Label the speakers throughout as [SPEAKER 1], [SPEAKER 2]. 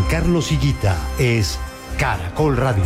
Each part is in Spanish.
[SPEAKER 1] Carlos Higuita. Es Caracol Radio.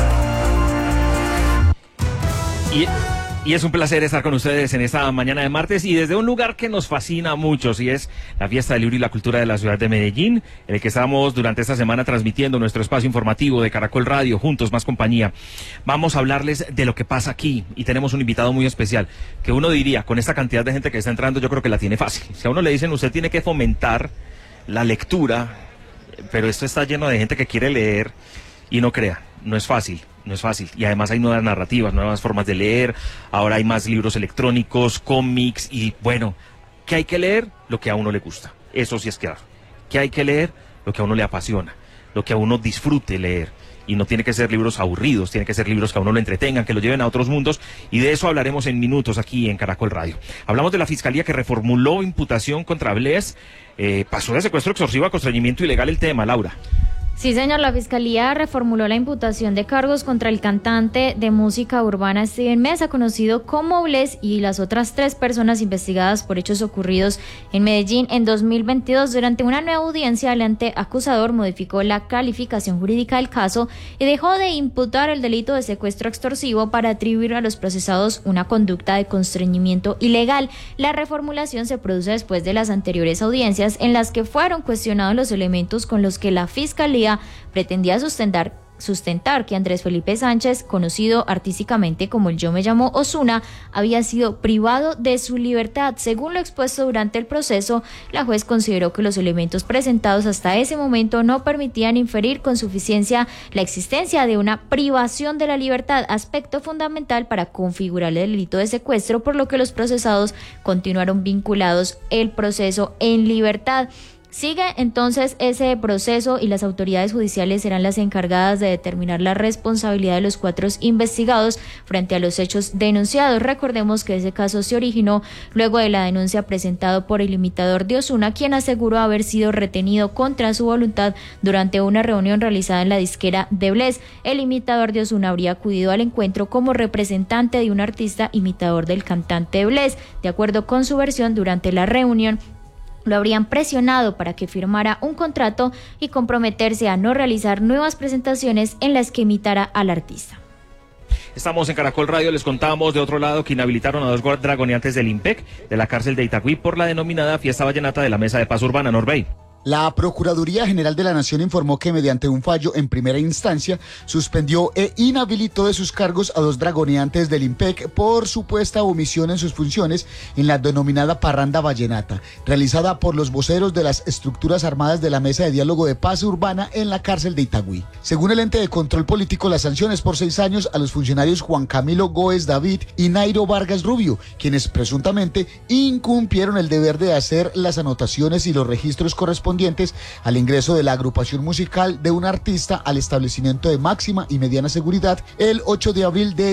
[SPEAKER 2] Y es un placer estar con ustedes en esta mañana de martes y desde un lugar que nos fascina a muchos, y es la Fiesta del Libro y la Cultura de la ciudad de Medellín, en el que estamos durante esta semana transmitiendo nuestro espacio informativo de Caracol Radio, Juntos Más Compañía. Vamos a hablarles de lo que pasa aquí y tenemos un invitado muy especial, que uno diría, con esta cantidad de gente que está entrando, yo creo que la tiene fácil. Si a uno le dicen, usted tiene que fomentar la lectura, pero esto está lleno de gente que quiere leer, y no crea, no es fácil. No es fácil, y además hay nuevas narrativas, nuevas formas de leer, ahora hay más libros electrónicos, cómics, y bueno, ¿qué hay que leer? Lo que a uno le gusta, eso sí es claro. ¿Qué hay que leer? Lo que a uno le apasiona, lo que a uno disfrute leer, y no tiene que ser libros aburridos, tiene que ser libros que a uno lo entretengan, que lo lleven a otros mundos, y de eso hablaremos en minutos aquí en Caracol Radio. Hablamos de la Fiscalía que reformuló imputación contra Bless, pasó de secuestro extorsivo a constreñimiento ilegal el tema, Laura.
[SPEAKER 3] Sí, señor, la Fiscalía reformuló la imputación de cargos contra el cantante de música urbana Steven Meza, conocido como Bless, y las otras 3 personas investigadas por hechos ocurridos en Medellín en 2022. Durante una nueva audiencia, el ente acusador modificó la calificación jurídica del caso y dejó de imputar el delito de secuestro extorsivo para atribuir a los procesados una conducta de constreñimiento ilegal. La reformulación se produce después de las anteriores audiencias en las que fueron cuestionados los elementos con los que la Fiscalía pretendía sustentar que Andrés Felipe Sánchez, conocido artísticamente como el Yo Me Llamo Ozuna, había sido privado de su libertad. Según lo expuesto durante el proceso, la juez consideró que los elementos presentados hasta ese momento no permitían inferir con suficiencia la existencia de una privación de la libertad, aspecto fundamental para configurar el delito de secuestro, por lo que los procesados continuaron vinculados el proceso en libertad. Sigue entonces ese proceso y las autoridades judiciales serán las encargadas de determinar la responsabilidad de los 4 investigados frente a los hechos denunciados. Recordemos que ese caso se originó luego de la denuncia presentada por el imitador de Ozuna, quien aseguró haber sido retenido contra su voluntad durante una reunión realizada en la disquera de Bless. El imitador de Ozuna habría acudido al encuentro como representante de un artista imitador del cantante de Bless. De acuerdo con su versión, durante la reunión lo habrían presionado para que firmara un contrato y comprometerse a no realizar nuevas presentaciones en las que imitara al artista.
[SPEAKER 2] Estamos en Caracol Radio, les contamos de otro lado que inhabilitaron a 2 dragoneantes del IMPEC de la cárcel de Itagüí por la denominada fiesta vallenata de la Mesa de Paz Urbana. Norbey.
[SPEAKER 4] La Procuraduría General de la Nación informó que mediante un fallo en primera instancia suspendió e inhabilitó de sus cargos a 2 dragoneantes del IMPEC por supuesta omisión en sus funciones en la denominada parranda vallenata, realizada por los voceros de las estructuras armadas de la Mesa de Diálogo de Paz Urbana en la cárcel de Itagüí. Según el ente de control político, la sanción es por 6 años a los funcionarios Juan Camilo Góez David y Nairo Vargas Rubio, quienes presuntamente incumplieron el deber de hacer las anotaciones y los registros correspondientes al ingreso de la agrupación musical de un artista al establecimiento de máxima y mediana seguridad el 8 de abril de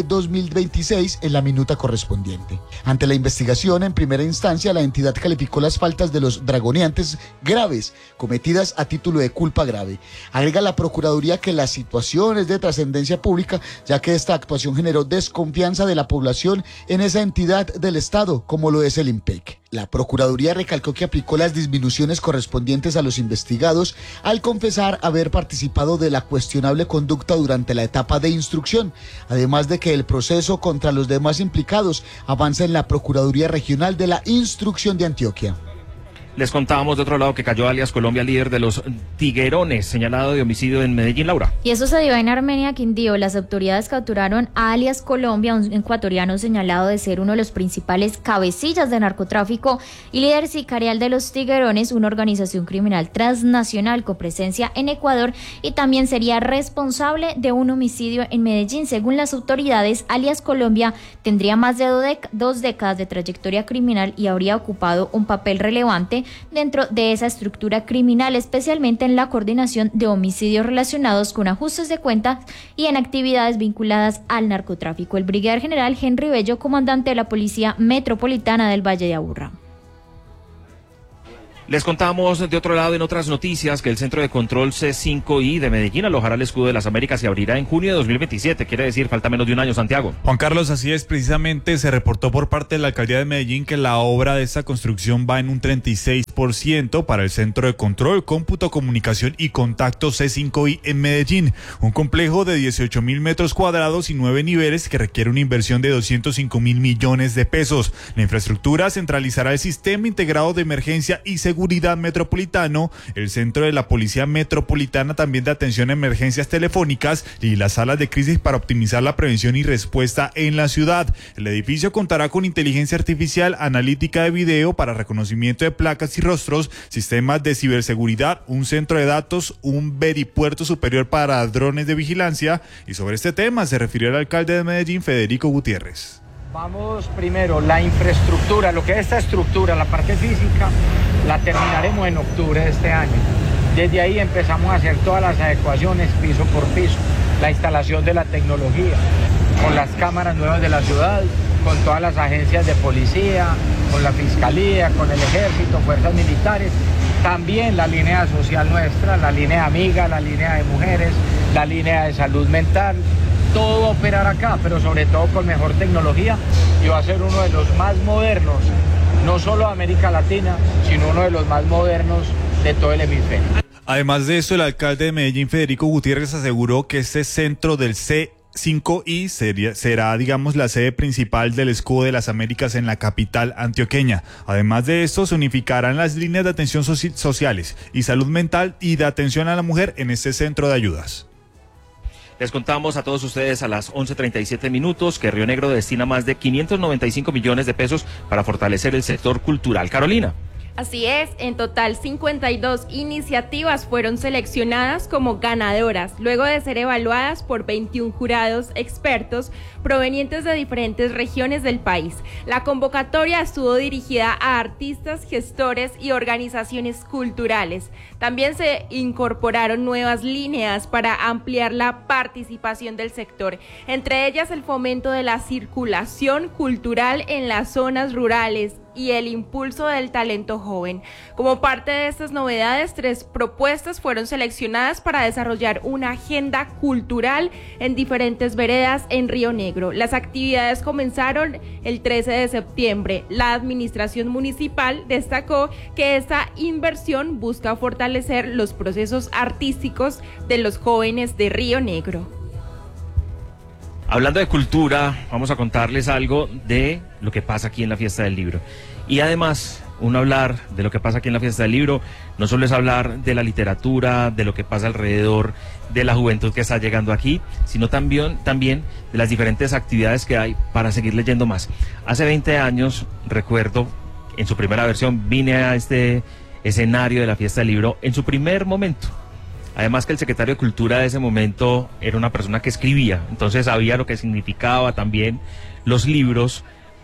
[SPEAKER 4] 2026 en la minuta correspondiente. Ante la investigación en primera instancia, la entidad calificó las faltas de los dragoneantes graves, cometidas a título de culpa grave. Agrega la Procuraduría que la situación es de trascendencia pública, ya que esta actuación generó desconfianza de la población en esa entidad del Estado, como lo es el IMPEC. La Procuraduría recalcó que aplicó las disminuciones correspondientes a los investigados al confesar haber participado de la cuestionable conducta durante la etapa de instrucción, además de que el proceso contra los demás implicados avanza en la Procuraduría Regional de la Instrucción de Antioquia.
[SPEAKER 2] Les contábamos de otro lado que cayó alias Colombia, líder de los Tiguerones, señalado de homicidio en Medellín, Laura.
[SPEAKER 3] Y eso se dio en Armenia, Quindío. Las autoridades capturaron a alias Colombia, un ecuatoriano señalado de ser uno de los principales cabecillas de narcotráfico y líder sicarial de los Tiguerones, una organización criminal transnacional con presencia en Ecuador, y también sería responsable de un homicidio en Medellín. Según las autoridades, alias Colombia tendría más de 2 décadas de trayectoria criminal y habría ocupado un papel relevante dentro de esa estructura criminal, especialmente en la coordinación de homicidios relacionados con ajustes de cuentas y en actividades vinculadas al narcotráfico. El brigadier general Henry Bello, comandante de la Policía Metropolitana del Valle de Aburrá.
[SPEAKER 2] Les contamos de otro lado en otras noticias que el Centro de Control C5I de Medellín alojará el Escudo de las Américas y abrirá en junio de 2027. Quiere decir, falta menos de un año, Santiago.
[SPEAKER 5] Juan Carlos, así es, precisamente se reportó por parte de la Alcaldía de Medellín que la obra de esta construcción va en un 36% para el Centro de Control, Cómputo, Comunicación y Contacto C5I en Medellín. Un complejo de 18.000 metros cuadrados y 9 niveles que requiere una inversión de 205.000 millones de pesos. La infraestructura centralizará el Sistema Integrado de Emergencia y Seguridad Metropolitano, el Centro de la Policía Metropolitana, también de atención a emergencias telefónicas y las salas de crisis para optimizar la prevención y respuesta en la ciudad. El edificio contará con inteligencia artificial, analítica de video para reconocimiento de placas y rostros, sistemas de ciberseguridad, un centro de datos, un veripuerto superior para drones de vigilancia. Y sobre este tema se refirió el alcalde de Medellín, Federico Gutiérrez.
[SPEAKER 6] Vamos primero, la infraestructura, lo que es esta estructura, la parte física, la terminaremos en octubre de este año. Desde ahí empezamos a hacer todas las adecuaciones piso por piso, la instalación de la tecnología, con las cámaras nuevas de la ciudad, con todas las agencias de policía, con la fiscalía, con el ejército, fuerzas militares, también la línea social nuestra, la línea amiga, la línea de mujeres, la línea de salud mental. Todo va a operar acá, pero sobre todo con mejor tecnología y va a ser uno de los más modernos, no solo de América Latina, sino uno de los más modernos de todo el hemisferio.
[SPEAKER 5] Además de eso, el alcalde de Medellín, Federico Gutiérrez, aseguró que este centro del C5I será, digamos, la sede principal del Escudo de las Américas en la capital antioqueña. Además de esto, se unificarán las líneas de atención sociales y salud mental y de atención a la mujer en este centro de ayudas.
[SPEAKER 2] Les contamos a todos ustedes a las 11:37 minutos que Río Negro destina más de 595 millones de pesos para fortalecer el sector cultural. Carolina.
[SPEAKER 7] Así es, en total 52 iniciativas fueron seleccionadas como ganadoras, luego de ser evaluadas por 21 jurados expertos provenientes de diferentes regiones del país. La convocatoria estuvo dirigida a artistas, gestores y organizaciones culturales. También se incorporaron nuevas líneas para ampliar la participación del sector, entre ellas el fomento de la circulación cultural en las zonas rurales y el impulso del talento joven. Como parte de estas novedades, 3 propuestas fueron seleccionadas para desarrollar una agenda cultural en diferentes veredas en Río Negro. Las actividades comenzaron el 13 de septiembre. La administración municipal destacó que esta inversión busca fortalecer los procesos artísticos de los jóvenes de Río Negro.
[SPEAKER 2] Hablando de cultura, vamos a contarles algo de lo que pasa aquí en la Fiesta del Libro. Y además, hablar de lo que pasa aquí en la Fiesta del Libro, no solo es hablar de la literatura, de lo que pasa alrededor de la juventud que está llegando aquí, sino también de las diferentes actividades que hay para seguir leyendo más. Hace 20 años, recuerdo, en su primera versión, vine a este escenario de la Fiesta del Libro en su primer momento. Además que el secretario de Cultura de ese momento era una persona que escribía, entonces sabía lo que significaba también los libros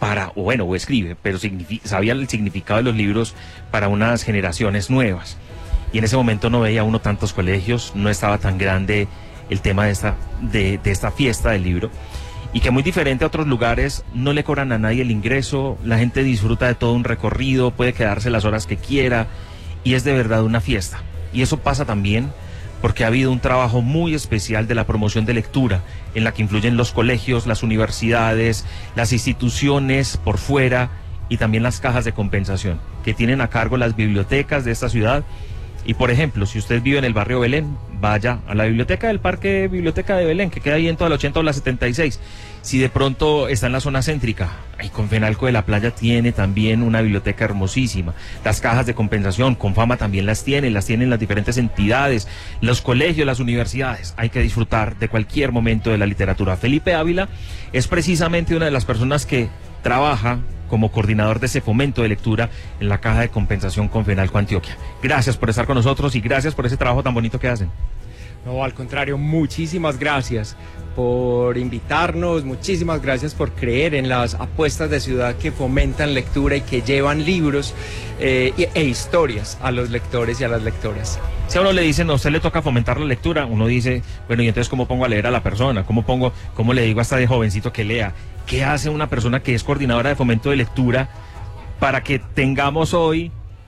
[SPEAKER 2] o escribe, pero sabía el significado de los libros para unas generaciones nuevas. Y en ese momento no veía uno tantos colegios, no estaba tan grande el tema de esta fiesta del libro. Y que muy diferente a otros lugares, no le cobran a nadie el ingreso, la gente disfruta de todo un recorrido, puede quedarse las horas que quiera, y es de verdad una fiesta. Y eso pasa también porque ha habido un trabajo muy especial de la promoción de lectura, en la que influyen los colegios, las universidades, las instituciones por fuera y también las cajas de compensación, que tienen a cargo las bibliotecas de esta ciudad. Y por ejemplo, si usted vive en el barrio Belén, vaya a la biblioteca del Parque Biblioteca de Belén, que queda ahí en toda la 80 o la 76. Si de pronto está en la zona céntrica, Confenalco de la Playa tiene también una biblioteca hermosísima. Las cajas de compensación, Confama también las tienen las diferentes entidades, los colegios, las universidades. Hay que disfrutar de cualquier momento de la literatura. Felipe Ávila es precisamente una de las personas que trabaja como coordinador de ese fomento de lectura en la caja de compensación Confenalco Antioquia. Gracias por estar con nosotros y gracias por ese trabajo tan bonito que hacen.
[SPEAKER 8] No, al contrario, muchísimas gracias por invitarnos, muchísimas gracias por creer en las apuestas de ciudad que fomentan lectura y que llevan libros e historias a los lectores y a las lectoras.
[SPEAKER 2] Si a uno le dicen, a usted le toca fomentar la lectura, uno dice, bueno, y entonces ¿cómo pongo a leer a la persona? ¿Cómo le digo hasta de jovencito que lea? ¿Qué hace una persona que es coordinadora de fomento de lectura para que tengamos hoy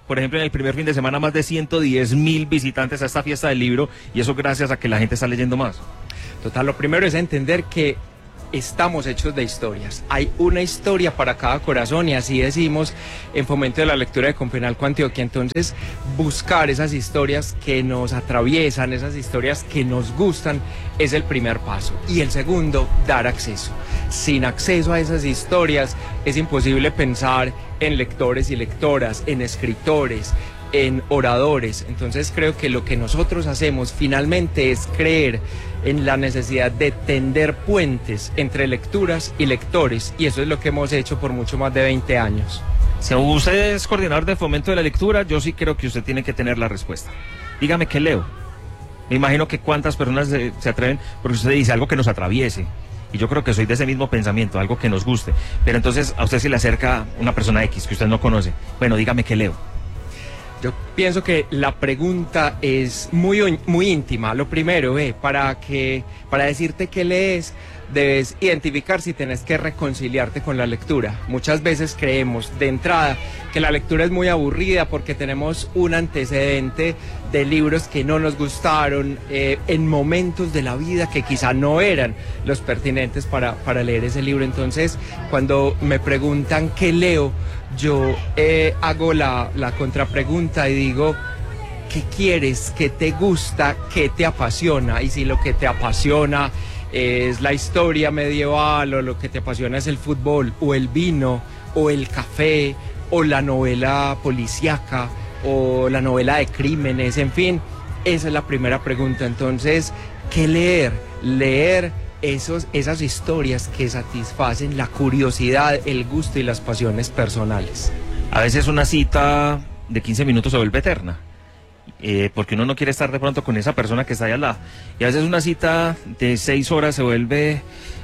[SPEAKER 2] por ejemplo, en el primer fin de semana más de 110.000 visitantes a esta fiesta del libro, y eso gracias a que la gente está leyendo más.
[SPEAKER 8] Total, lo primero es entender que estamos hechos de historias. Hay una historia para cada corazón y así decimos en Fomento de la Lectura de Confenalco Antioquia. Entonces, buscar esas historias que nos atraviesan, esas historias que nos gustan, es el primer paso. Y el segundo, dar acceso. Sin acceso a esas historias es imposible pensar en lectores y lectoras, en escritores, en oradores. Entonces creo que lo que nosotros hacemos finalmente es creer en la necesidad de tender puentes entre lecturas y lectores, y eso es lo que hemos hecho por mucho más de 20 años.
[SPEAKER 2] Si usted es coordinador de Fomento de la Lectura, yo sí creo que usted tiene que tener la respuesta. Dígame qué leo. Me imagino que cuántas personas se atreven, porque usted dice algo que nos atraviese. Y yo creo que soy de ese mismo pensamiento, algo que nos guste. Pero entonces a usted se le acerca una persona X que usted no conoce. Bueno, dígame qué leo.
[SPEAKER 8] Yo pienso que la pregunta es muy íntima. Lo primero, para decirte qué lees, debes identificar si tenés que reconciliarte con la lectura. Muchas veces creemos de entrada que la lectura es muy aburrida porque tenemos un antecedente de libros que no nos gustaron en momentos de la vida que quizá no eran los pertinentes para leer ese libro. Entonces, cuando me preguntan qué leo, yo hago la contrapregunta y digo, ¿qué quieres? ¿Qué te gusta? ¿Qué te apasiona? Y si lo que te apasiona es la historia medieval, o lo que te apasiona es el fútbol, o el vino, o el café, o la novela policíaca, o la novela de crímenes, en fin, esa es la primera pregunta. Entonces, ¿qué leer? Leer esas historias que satisfacen la curiosidad, el gusto y las pasiones personales.
[SPEAKER 2] A veces una cita de 15 minutos se vuelve eterna, porque uno no quiere estar de pronto con esa persona que está ahí al lado. Y a veces una cita de 6 horas se vuelve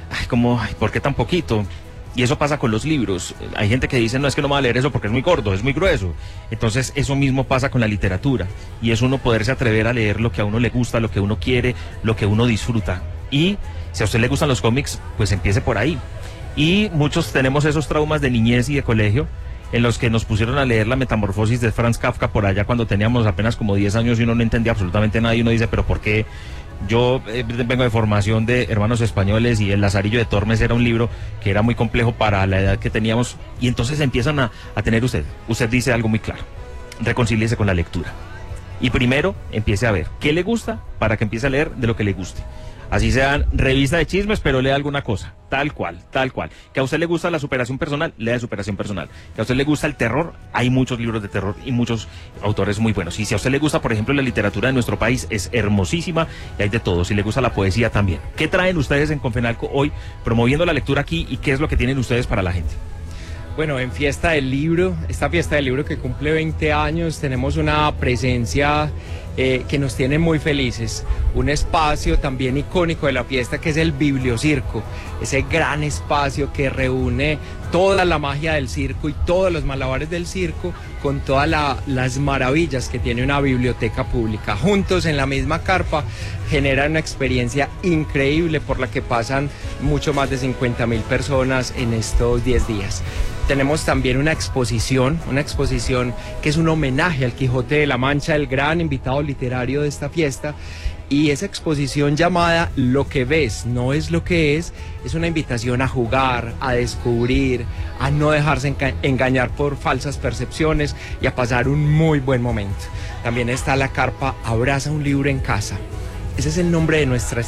[SPEAKER 2] ¿por qué tan poquito? Y eso pasa con los libros. Hay gente que dice, no, es que no me va a leer eso porque es muy gordo, es muy grueso. Entonces eso mismo pasa con la literatura, y es uno poderse atrever a leer lo que a uno le gusta, lo que uno quiere, lo que uno disfruta. Y si a usted le gustan los cómics, pues empiece por ahí. Y muchos tenemos esos traumas de niñez y de colegio, en los que nos pusieron a leer La Metamorfosis de Franz Kafka por allá cuando teníamos apenas como 10 años y uno no entendía absolutamente nada, y uno dice, pero ¿por qué? Yo vengo de formación de hermanos españoles, y El Lazarillo de Tormes era un libro que era muy complejo para la edad que teníamos, y entonces empiezan a tener usted dice algo muy claro: reconcíliese con la lectura. Y primero empiece a ver qué le gusta para que empiece a leer de lo que le guste. Así sean revista de chismes, pero lea alguna cosa, tal cual. Que a usted le gusta la superación personal, lea de superación personal. Que a usted le gusta el terror, hay muchos libros de terror y muchos autores muy buenos. Y si a usted le gusta, por ejemplo, la literatura de nuestro país, es hermosísima y hay de todo. Si le gusta la poesía también. ¿Qué traen ustedes en Confenalco hoy promoviendo la lectura aquí, y qué es lo que tienen ustedes para la gente?
[SPEAKER 8] Bueno, en Fiesta del Libro, esta Fiesta del Libro que cumple 20 años, tenemos una presencia que nos tiene muy felices. Un espacio también icónico de la fiesta, que es el Bibliocirco, ese gran espacio que reúne toda la magia del circo y todos los malabares del circo con todas las maravillas que tiene una biblioteca pública. Juntos en la misma carpa generan una experiencia increíble por la que pasan mucho más de 50.000 personas en estos 10 días. Tenemos también una exposición que es un homenaje al Quijote de la Mancha, el gran invitado literario de esta fiesta. Y esa exposición llamada Lo que ves no es lo que es una invitación a jugar, a descubrir, a no dejarse engañar por falsas percepciones y a pasar un muy buen momento. También está la carpa Abraza un libro en casa. Ese es el nombre de nuestra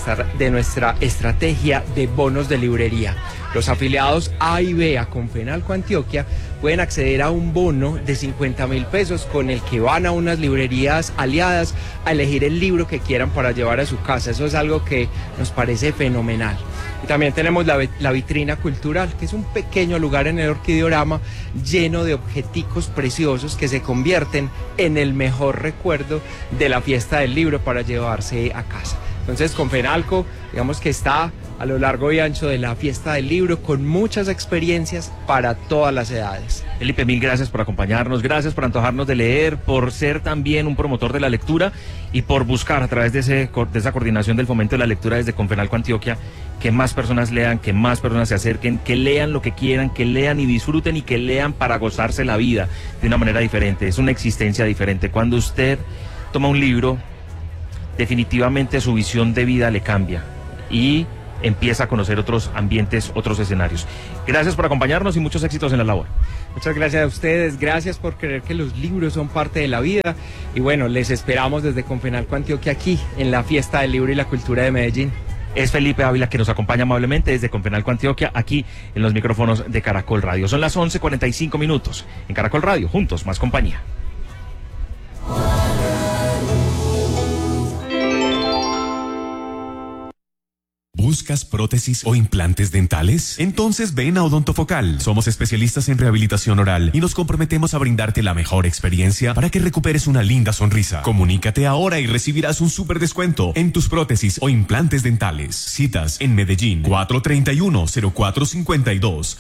[SPEAKER 8] estrategia de bonos de librería. Los afiliados A y B a Confenalco Antioquia pueden acceder a un bono de 50.000 pesos con el que van a unas librerías aliadas a elegir el libro que quieran para llevar a su casa. Eso es algo que nos parece fenomenal. Y también tenemos la vitrina cultural, que es un pequeño lugar en el Orquideorama lleno de objeticos preciosos que se convierten en el mejor recuerdo de la Fiesta del Libro para llevarse a casa. Entonces, Confenalco, digamos que está a lo largo y ancho de la fiesta del libro, con muchas experiencias para todas las edades.
[SPEAKER 2] Felipe, mil gracias por acompañarnos, gracias por antojarnos de leer, por ser también un promotor de la lectura y por buscar a través de esa coordinación del fomento de la lectura desde Confenalco Antioquia que más personas lean, que más personas se acerquen, que lean lo que quieran, que lean y disfruten y que lean para gozarse la vida de una manera diferente. Es una existencia diferente. Cuando usted toma un libro, definitivamente su visión de vida le cambia y empieza a conocer otros ambientes, otros escenarios. Gracias por acompañarnos y muchos éxitos en la labor.
[SPEAKER 8] Muchas gracias a ustedes, gracias por creer que los libros son parte de la vida y bueno, les esperamos desde Confenalco Antioquia aquí en la fiesta del libro y la cultura de Medellín.
[SPEAKER 2] Es Felipe Ávila que nos acompaña amablemente desde Confenalco Antioquia, aquí en los micrófonos de Caracol Radio. Son las 11:45 minutos. En Caracol Radio, juntos, más compañía.
[SPEAKER 9] ¿Buscas prótesis o implantes dentales? Entonces ven a Odontofocal. Somos especialistas en rehabilitación oral y nos comprometemos a brindarte la mejor experiencia para que recuperes una linda sonrisa. Comunícate ahora y recibirás un súper descuento en tus prótesis o implantes dentales. Citas en Medellín, 431-0452.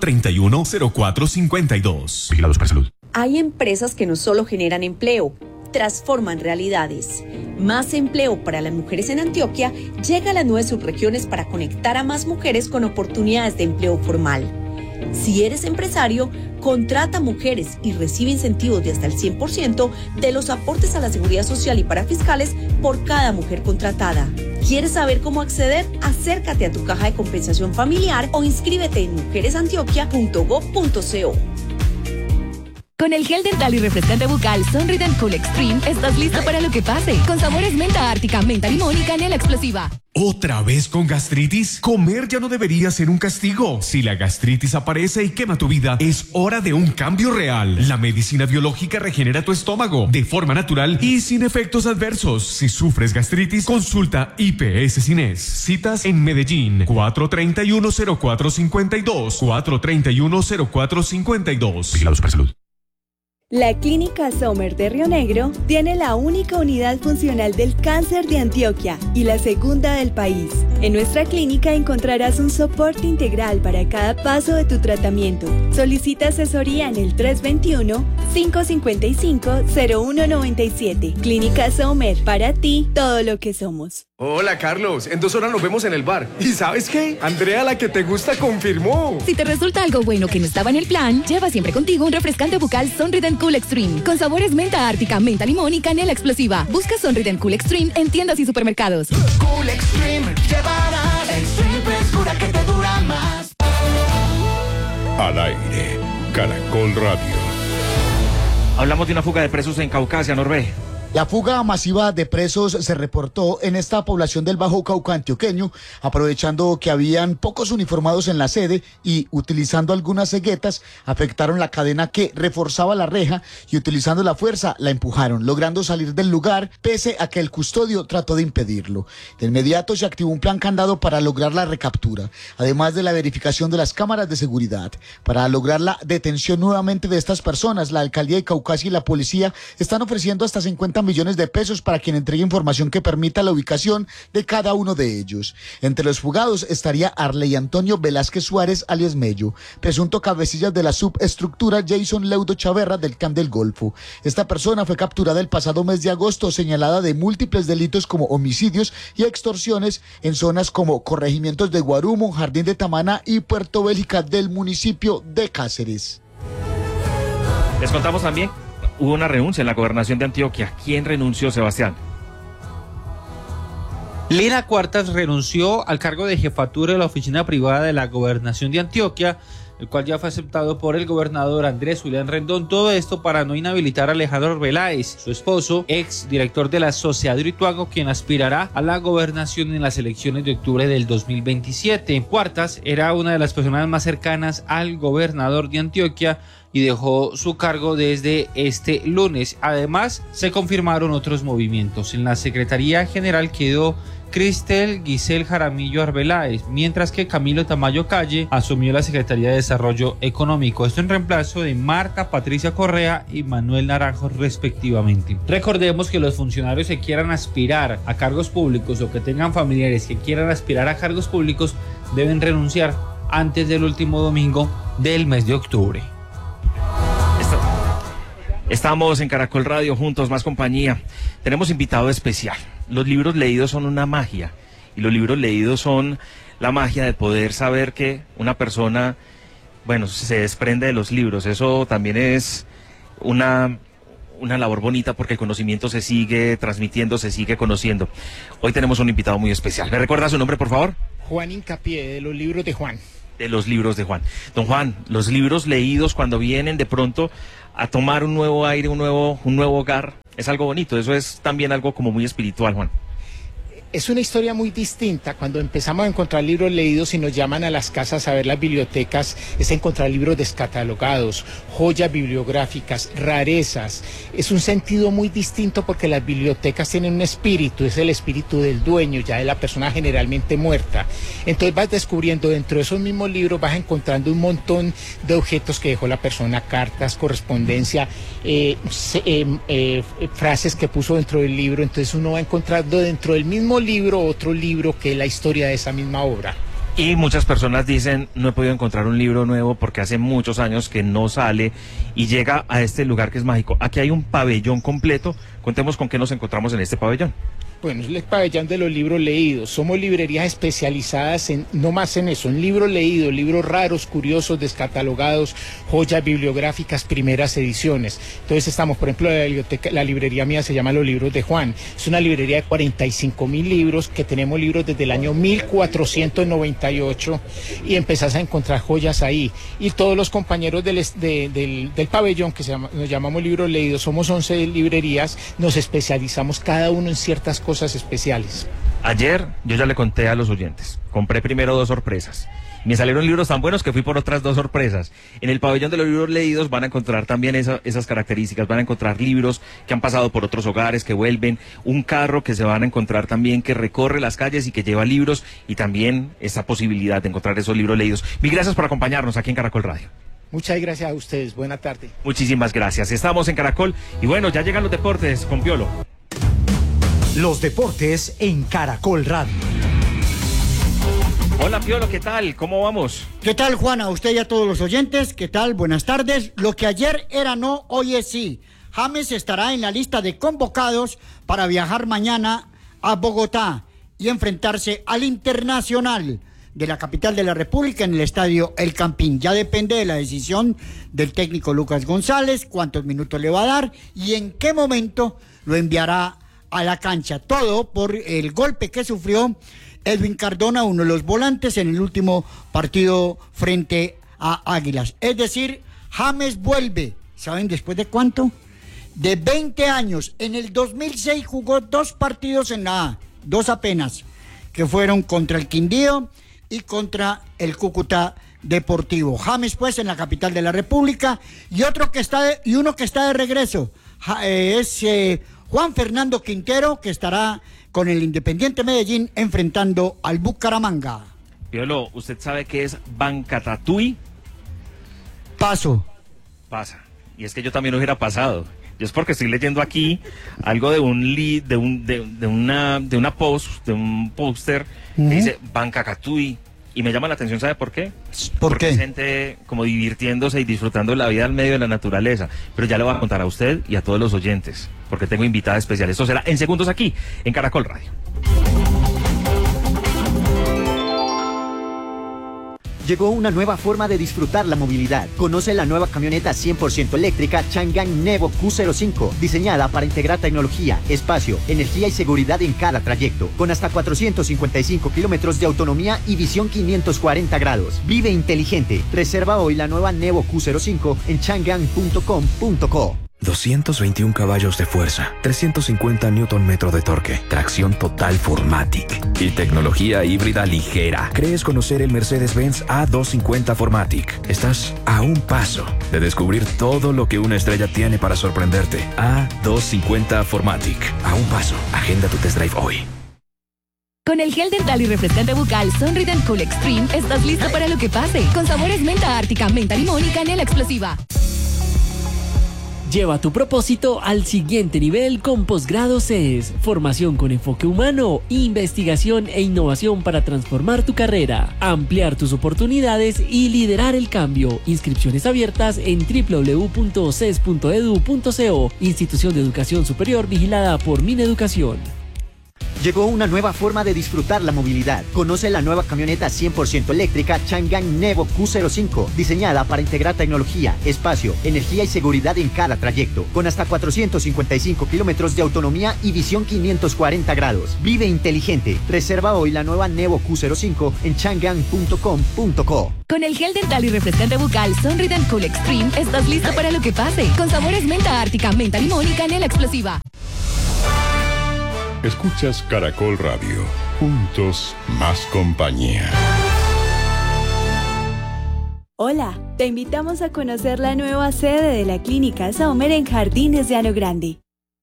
[SPEAKER 9] 431-0452. Vigilados para salud.
[SPEAKER 10] Hay empresas que no solo generan empleo, transforman realidades. Más empleo para las mujeres en Antioquia llega a las 9 subregiones para conectar a más mujeres con oportunidades de empleo formal. Si eres empresario, contrata mujeres y recibe incentivos de hasta el 100% de los aportes a la seguridad social y parafiscales por cada mujer contratada. ¿Quieres saber cómo acceder? Acércate a tu caja de compensación familiar o inscríbete en mujeresantioquia.gov.co.
[SPEAKER 11] Con el gel dental y refrescante bucal Sonrident Cool Extreme estás listo para lo que pase. Con sabores menta ártica, menta limón y canela explosiva.
[SPEAKER 9] ¿Otra vez con gastritis? Comer ya no debería ser un castigo. Si la gastritis aparece y quema tu vida, es hora de un cambio real. La medicina biológica regenera tu estómago de forma natural y sin efectos adversos. Si sufres gastritis, consulta IPS Cines. Citas en Medellín, 431-0452. 431-0452. Vigilados para salud.
[SPEAKER 12] La Clínica Sommer de Río Negro tiene la única unidad funcional del cáncer de Antioquia y la segunda del país. En nuestra clínica encontrarás un soporte integral para cada paso de tu tratamiento. Solicita asesoría en el 321-555-0197. Clínica Sommer, para ti todo lo que somos.
[SPEAKER 13] Hola Carlos, en 2 horas nos vemos en el bar. ¿Y sabes qué? Andrea, la que te gusta, confirmó.
[SPEAKER 11] Si te resulta algo bueno que no estaba en el plan, lleva siempre contigo un refrescante bucal Sonrident Cool Extreme con sabores menta ártica, menta limón y canela explosiva. Busca Sonrident Cool Extreme en tiendas y supermercados.
[SPEAKER 14] Cool Extreme, llevarás Extreme frescura que te dura más.
[SPEAKER 15] Al aire, Caracol Radio.
[SPEAKER 2] Hablamos de una fuga de presos en Caucasia, Norbe.
[SPEAKER 4] La fuga masiva de presos se reportó en esta población del Bajo Cauca antioqueño, aprovechando que habían pocos uniformados en la sede y utilizando algunas ceguetas, afectaron la cadena que reforzaba la reja y utilizando la fuerza la empujaron, logrando salir del lugar pese a que el custodio trató de impedirlo. De inmediato se activó un plan candado para lograr la recaptura, además de la verificación de las cámaras de seguridad. Para lograr la detención nuevamente de estas personas, la alcaldía de Caucasia y la policía están ofreciendo hasta 50 millones de pesos para quien entregue información que permita la ubicación de cada uno de ellos. Entre los fugados estaría Arley Antonio Velázquez Suárez, alias Mello, presunto cabecillas de la subestructura Jason Leudo Chaverra del Camp del Golfo. Esta persona fue capturada el pasado mes de agosto, señalada de múltiples delitos como homicidios y extorsiones en zonas como corregimientos de Guarumo, Jardín de Tamaná y Puerto Bélgica del municipio de Cáceres.
[SPEAKER 2] Les contamos también, hubo una renuncia en la gobernación de Antioquia. ¿Quién renunció, Sebastián?
[SPEAKER 16] Lina Cuartas renunció al cargo de jefatura de la oficina privada de la gobernación de Antioquia, el cual ya fue aceptado por el gobernador Andrés Julián Rendón. Todo esto para no inhabilitar a Alejandro Arbeláez, su esposo, ex director de la Sociedad de Ituango, quien aspirará a la gobernación en las elecciones de octubre del 2027. Cuartas era una de las personas más cercanas al gobernador de Antioquia y dejó su cargo desde este lunes. Además, se confirmaron otros movimientos. En la Secretaría General quedó Cristel Giselle Jaramillo Arbeláez, mientras que Camilo Tamayo Calle asumió la Secretaría de Desarrollo Económico. Esto en reemplazo de Marta Patricia Correa y Manuel Naranjo, respectivamente. Recordemos que los funcionarios que quieran aspirar a cargos públicos o que tengan familiares que quieran aspirar a cargos públicos deben renunciar antes del último domingo del mes de octubre.
[SPEAKER 2] Estamos en Caracol Radio juntos, más compañía. Tenemos invitado especial. Los libros leídos son una magia, y los libros leídos son la magia de poder saber que una persona, bueno, se desprende de los libros. Eso también es una labor bonita, porque el conocimiento se sigue transmitiendo, se sigue conociendo. Hoy tenemos un invitado muy especial. ¿Me recuerda su nombre, por favor?
[SPEAKER 17] Juan Hincapié, de los libros de Juan.
[SPEAKER 2] De los libros de Juan. Don Juan, los libros leídos cuando vienen de pronto a tomar un nuevo aire, un nuevo hogar, es algo bonito. Eso es también algo como muy espiritual, Juan.
[SPEAKER 17] Es una historia muy distinta. Cuando empezamos a encontrar libros leídos y nos llaman a las casas a ver las bibliotecas, es encontrar libros descatalogados, joyas bibliográficas, rarezas. Es un sentido muy distinto, porque las bibliotecas tienen un espíritu, es el espíritu del dueño, ya de la persona generalmente muerta. Entonces vas descubriendo dentro de esos mismos libros, vas encontrando un montón de objetos que dejó la persona, cartas, correspondencia, frases que puso dentro del libro. Entonces uno va encontrando dentro del mismo libro otro libro que es la historia de esa misma obra.
[SPEAKER 2] Y muchas personas dicen, no he podido encontrar un libro nuevo porque hace muchos años que no sale, y llega a este lugar que es mágico. Aquí hay un pabellón completo. Contemos con qué nos encontramos en este pabellón.
[SPEAKER 17] Bueno, es el pabellón de los libros leídos. Somos librerías especializadas no más en eso, en libros leídos, libros raros, curiosos, descatalogados, joyas bibliográficas, primeras ediciones. Entonces estamos, por ejemplo, la librería mía se llama Los Libros de Juan. Es una librería de 45.000 libros, que tenemos libros desde el año 1498, y empezás a encontrar joyas ahí. Y todos los compañeros del pabellón, que nos llamamos Libros Leídos, somos 11 librerías, nos especializamos cada uno en ciertas cosas especiales.
[SPEAKER 2] Ayer yo ya le conté a los oyentes, compré primero 2 sorpresas. Me salieron libros tan buenos que fui por otras 2 sorpresas. En el pabellón de los libros leídos van a encontrar también esas características. Van a encontrar libros que han pasado por otros hogares, que vuelven, un carro que se van a encontrar también, que recorre las calles y que lleva libros, y también esa posibilidad de encontrar esos libros leídos. Mil gracias por acompañarnos aquí en Caracol Radio.
[SPEAKER 17] Muchas gracias a ustedes, buena tarde.
[SPEAKER 2] Muchísimas gracias. Estamos en Caracol y bueno, ya llegan los deportes con Piolo.
[SPEAKER 1] Los deportes en Caracol Radio.
[SPEAKER 2] Hola Piolo, ¿qué tal? ¿Cómo vamos?
[SPEAKER 18] ¿Qué tal, Juan? A usted y a todos los oyentes, ¿qué tal? Buenas tardes. Lo que ayer era no, hoy es sí. James estará en la lista de convocados para viajar mañana a Bogotá y enfrentarse al Internacional de la capital de la República en el estadio El Campín. Ya depende de la decisión del técnico Lucas González, cuántos minutos le va a dar y en qué momento lo enviará a la cancha. Todo por el golpe que sufrió Edwin Cardona, uno de los volantes, en el último partido frente a Águilas. Es decir, James vuelve, ¿saben después de cuánto? De 20 años. En el 2006 jugó 2 partidos en la A, 2 apenas, que fueron contra el Quindío y contra el Cúcuta Deportivo. James, pues, en la capital de la República, y uno que está de regreso es Juan Fernando Quintero, que estará con el Independiente Medellín enfrentando al Bucaramanga.
[SPEAKER 2] Piolo, ¿usted sabe qué es Bancatatúi?
[SPEAKER 18] Paso.
[SPEAKER 2] Pasa. Y es que yo también hubiera pasado. Y es porque estoy leyendo aquí algo de un póster que dice Bancatatúi. Y me llama la atención, ¿sabe por qué? Porque es gente como divirtiéndose y disfrutando la vida al medio de la naturaleza. Pero ya le voy a contar a usted y a todos los oyentes, porque tengo invitada especial. Esto será en segundos aquí, en Caracol Radio.
[SPEAKER 19] Llegó una nueva forma de disfrutar la movilidad. Conoce la nueva camioneta 100% eléctrica Changan Nevo Q05, diseñada para integrar tecnología, espacio, energía y seguridad en cada trayecto, con hasta 455 kilómetros de autonomía y visión 540 grados. Vive inteligente. Reserva hoy la nueva Nevo Q05 en changan.com.co.
[SPEAKER 20] 221 caballos de fuerza, 350 Nm de torque, tracción total 4MATIC y tecnología híbrida ligera. ¿Crees conocer el Mercedes-Benz A250 4MATIC? Estás a un paso de descubrir todo lo que una estrella tiene para sorprenderte. A250 4MATIC. A un paso. Agenda tu test drive hoy.
[SPEAKER 11] Con el gel dental y refrescante bucal Sonrident Cool Extreme estás listo para lo que pase. Con sabores menta ártica, menta limón y canela explosiva.
[SPEAKER 21] Lleva tu propósito al siguiente nivel con Posgrado CES. Formación con enfoque humano, investigación e innovación para transformar tu carrera, ampliar tus oportunidades y liderar el cambio. Inscripciones abiertas en www.ces.edu.co. Institución de Educación Superior vigilada por Mineducación.
[SPEAKER 19] Llegó una nueva forma de disfrutar la movilidad. Conoce la nueva camioneta 100% eléctrica Changan Nevo Q05, diseñada para integrar tecnología, espacio, energía y seguridad en cada trayecto, con hasta 455 kilómetros de autonomía y visión 540 grados. Vive inteligente. Reserva hoy la nueva Nevo Q05 en changan.com.co.
[SPEAKER 11] Con el gel dental y refrescante bucal Sonrident Cool Extreme estás listo para lo que pase. Con sabores menta ártica, menta limón y canela explosiva.
[SPEAKER 15] Escuchas Caracol Radio. Juntos, más compañía.
[SPEAKER 12] Hola, te invitamos a conocer la nueva sede de la Clínica Sommer en Jardines de Ano Grande.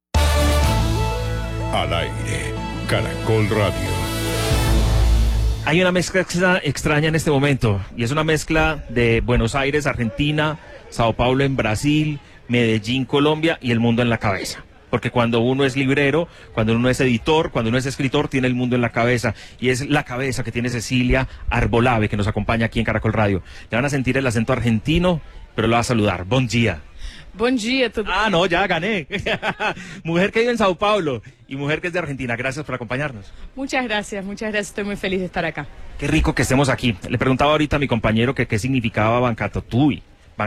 [SPEAKER 15] Al aire, Caracol Radio.
[SPEAKER 2] Hay una mezcla extraña en este momento, y es una mezcla de Buenos Aires, Argentina, Sao Paulo en Brasil, Medellín, Colombia y el mundo en la cabeza. Porque cuando uno es librero, cuando uno es editor, cuando uno es escritor, tiene el mundo en la cabeza. Y es la cabeza que tiene Cecilia Arbolave, que nos acompaña aquí en Caracol Radio. Le van a sentir el acento argentino, pero lo va a saludar. Buen día.
[SPEAKER 22] Buen día.
[SPEAKER 2] Ah, no, ya gané. Mujer que vive en Sao Paulo y mujer que es de Argentina. Gracias por acompañarnos.
[SPEAKER 22] Muchas gracias. Estoy muy feliz de estar acá.
[SPEAKER 2] Qué rico que estemos aquí. Le preguntaba ahorita a mi compañero que qué significaba Bancatatúi.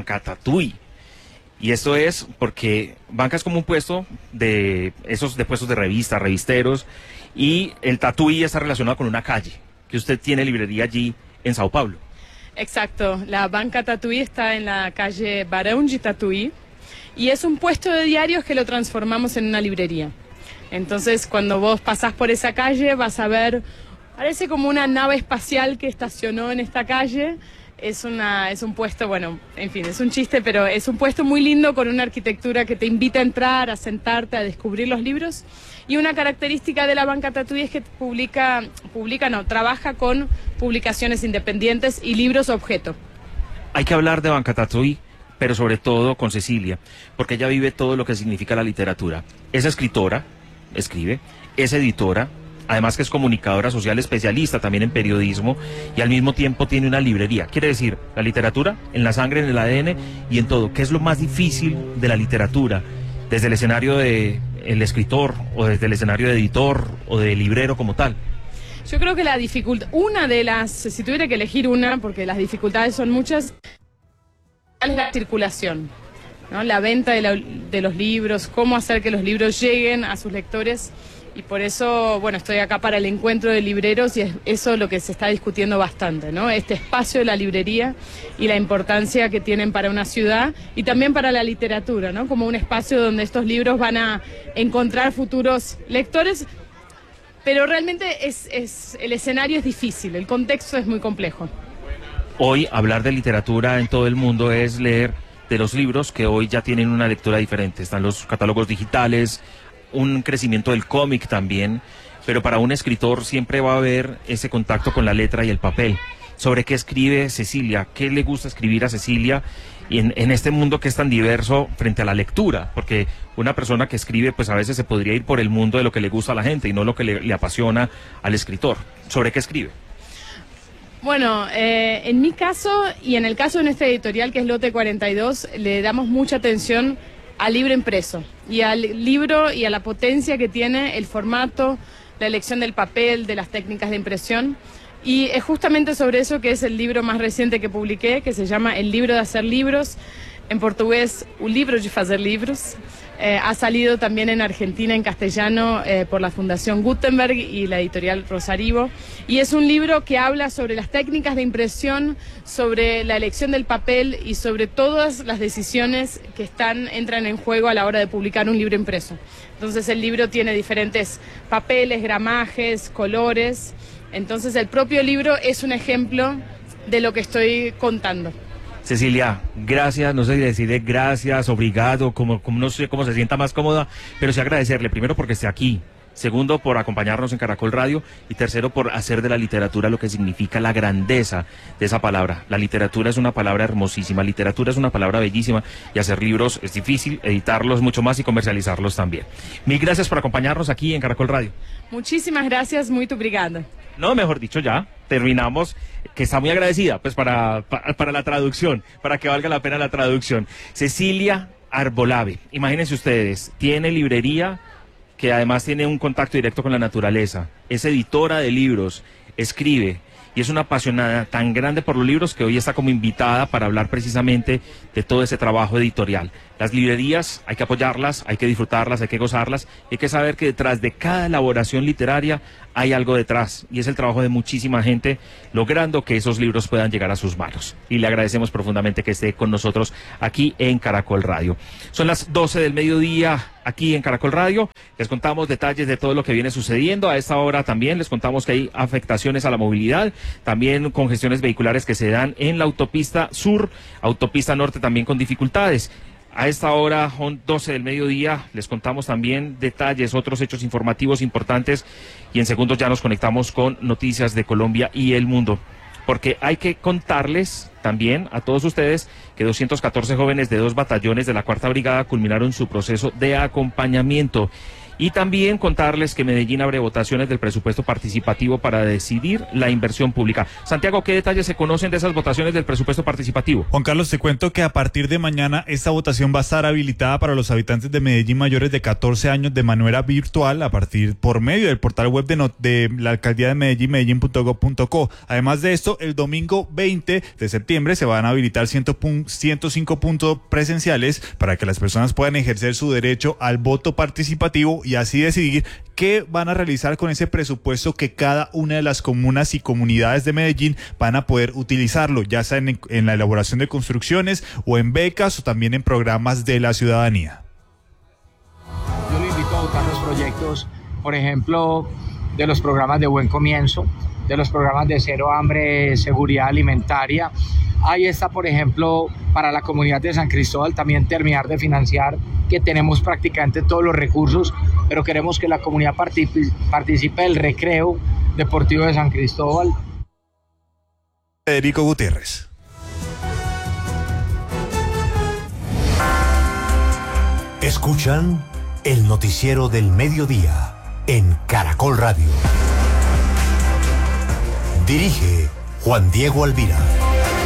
[SPEAKER 2] Y esto es porque banca es como un puesto de esos de puestos de revistas, revisteros, y el Tatuí está relacionado con una calle, que usted tiene librería allí en Sao Paulo.
[SPEAKER 22] Exacto, la banca Tatuí está en la calle Barão de Tatuí y es un puesto de diarios que lo transformamos en una librería. Entonces, cuando vos pasás por esa calle vas a ver, parece como una nave espacial que estacionó en esta calle. Es un puesto, bueno, en fin, es un chiste, pero es un puesto muy lindo con una arquitectura que te invita a entrar, a sentarte, a descubrir los libros. Y una característica de la banca Tatuí es que trabaja con publicaciones independientes y libros objeto.
[SPEAKER 2] Hay que hablar de Banca Tatuí, pero sobre todo con Cecilia, porque ella vive todo lo que significa la literatura. Es escritora, escribe, es editora, además que es comunicadora social especialista también en periodismo y al mismo tiempo tiene una librería. Quiere decir, la literatura en la sangre, en el ADN y en todo. ¿Qué es lo más difícil de la literatura? Desde el escenario de el escritor o desde el escenario de editor o de librero como tal.
[SPEAKER 22] Yo creo que la dificultad, si tuviera que elegir una, porque las dificultades son muchas, es la circulación, ¿no? La venta de los libros, cómo hacer que los libros lleguen a sus lectores. Y por eso, bueno, estoy acá para el encuentro de libreros y es eso lo que se está discutiendo bastante, ¿no? Este espacio de la librería y la importancia que tienen para una ciudad y también para la literatura, ¿no? Como un espacio donde estos libros van a encontrar futuros lectores, pero realmente el escenario es difícil, el contexto es muy complejo.
[SPEAKER 2] Hoy hablar de literatura en todo el mundo es leer de los libros que hoy ya tienen una lectura diferente. Están los catálogos digitales, un crecimiento del cómic también, pero para un escritor siempre va a haber ese contacto con la letra y el papel. ¿Sobre qué escribe Cecilia? ¿Qué le gusta escribir a Cecilia y en este mundo que es tan diverso frente a la lectura? Porque una persona que escribe pues a veces se podría ir por el mundo de lo que le gusta a la gente y no lo que le apasiona al escritor. ¿Sobre qué escribe?
[SPEAKER 22] Bueno, en mi caso y en el caso de nuestra editorial que es Lote 42, le damos mucha atención al libro impreso y al libro y a la potencia que tiene el formato, la elección del papel, de las técnicas de impresión. Y es justamente sobre eso que es el libro más reciente que publiqué, que se llama El libro de hacer libros. en portugués Un libro de fazer livros. Ha salido también en Argentina en castellano por la Fundación Gutenberg y la editorial Rosarivo. Y es un libro que habla sobre las técnicas de impresión, sobre la elección del papel y sobre todas las decisiones que entran en juego a la hora de publicar un libro impreso. Entonces el libro tiene diferentes papeles, gramajes, colores. Entonces el propio libro es un ejemplo de lo que estoy contando.
[SPEAKER 2] Cecilia, gracias, no sé si decirle gracias, obrigado, como no sé cómo se sienta más cómoda, pero sí agradecerle, primero porque esté aquí, segundo por acompañarnos en Caracol Radio y tercero por hacer de la literatura lo que significa la grandeza de esa palabra. La literatura es una palabra hermosísima, literatura es una palabra bellísima y hacer libros es difícil, editarlos mucho más y comercializarlos también. Mil gracias por acompañarnos aquí en Caracol Radio.
[SPEAKER 22] Muchísimas gracias, muito obrigada.
[SPEAKER 2] No, mejor dicho, ya terminamos, que está muy agradecida pues para la traducción, para que valga la pena la traducción. Cecilia Arbolave, imagínense ustedes, tiene librería que además tiene un contacto directo con la naturaleza, es editora de libros, escribe y es una apasionada tan grande por los libros que hoy está como invitada para hablar precisamente de todo ese trabajo editorial. Las librerías hay que apoyarlas, hay que disfrutarlas, hay que gozarlas, hay que saber que detrás de cada elaboración literaria hay algo detrás y es el trabajo de muchísima gente logrando que esos libros puedan llegar a sus manos. Y le agradecemos profundamente que esté con nosotros aquí en Caracol Radio. Son las 12 del mediodía aquí en Caracol Radio. Les contamos detalles de todo lo que viene sucediendo. A esta hora también les contamos que hay afectaciones a la movilidad, también congestiones vehiculares que se dan en la autopista sur, autopista norte también con dificultades. A esta hora, son 12 del mediodía, les contamos también detalles, otros hechos informativos importantes y en segundos ya nos conectamos con noticias de Colombia y el mundo. Porque hay que contarles también a todos ustedes que 214 jóvenes de 2 batallones de la 4ª Brigada culminaron su proceso de acompañamiento. Y también contarles que Medellín abre votaciones del presupuesto participativo para decidir la inversión pública. Santiago, ¿qué detalles se conocen de esas votaciones del presupuesto participativo?
[SPEAKER 5] Juan Carlos, te cuento que a partir de mañana esta votación va a estar habilitada para los habitantes de Medellín mayores de 14 años de manera virtual por medio del portal web de la Alcaldía de Medellín, medellin.gov.co. Además de esto, el domingo 20 de septiembre se van a habilitar 105 puntos presenciales para que las personas puedan ejercer su derecho al voto participativo y así decidir qué van a realizar con ese presupuesto que cada una de las comunas y comunidades de Medellín van a poder utilizarlo, ya sea en la elaboración de construcciones o en becas o también en programas de la ciudadanía.
[SPEAKER 3] Yo le invito a votar los proyectos, por ejemplo, de los programas de Buen Comienzo, de los programas de Cero Hambre, Seguridad Alimentaria. Ahí está, por ejemplo, para la comunidad de San Cristóbal también terminar de financiar, que tenemos prácticamente todos los recursos, pero queremos que la comunidad participe del recreo deportivo de San Cristóbal.
[SPEAKER 5] Federico Gutiérrez.
[SPEAKER 1] Escuchan el noticiero del mediodía en Caracol Radio. Dirige Juan Diego Alvira.